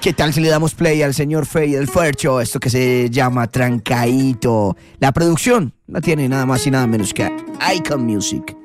¿Qué tal si le damos play al señor Fey del Fercho? Esto que se llama Trancaíto. La producción la tiene nada más y nada menos que Icon Music.